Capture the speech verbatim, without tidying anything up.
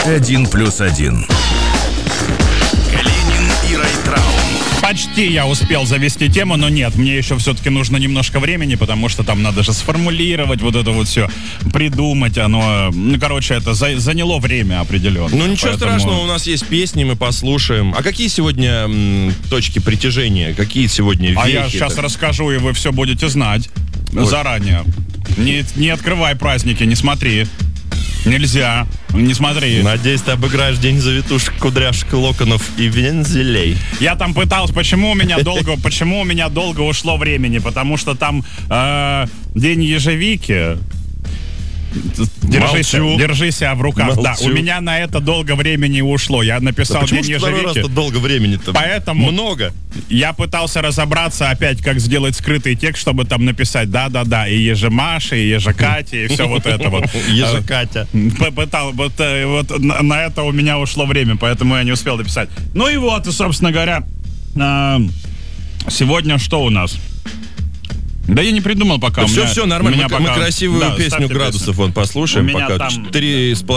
Один плюс один. Калинин и Райтрау. Почти я успел завести тему, но нет, мне еще все-таки нужно немножко времени, потому что там надо же сформулировать вот это вот все, придумать оно. Ну, короче, это за, заняло время определенно. Ну, ничего поэтому... страшного, у нас есть песни, мы послушаем. А какие сегодня м, точки притяжения? Какие сегодня вехи? А я сейчас расскажу, и вы все будете знать. Ой. Заранее. Не, не открывай праздники, не смотри. Нельзя, не смотри. Надеюсь, ты обыграешь день завитушек, кудряшек, локонов и вензелей. Я там пытался, почему у меня долго, почему у меня долго ушло времени, потому что там э, день ежевики. Держись, держи себя в руках. Молчу. Да, у меня на это долго времени ушло. Я написал да день ежевики. ежевики. Почему раз-то долго времени-то? Поэтому много. Я пытался разобраться опять, как сделать скрытый текст, чтобы там написать да-да-да, и ежемаша, и ежекатя, и все вот это вот. Ежекатя. Пытал, вот, вот на это у меня ушло время, поэтому я не успел дописать. Ну и вот, собственно говоря, сегодня что у нас? Да я не придумал пока. Да все, все нормально. Мы, пока... мы красивую да, песню градусов песню. вон послушаем. У меня пока там... четыре с половиной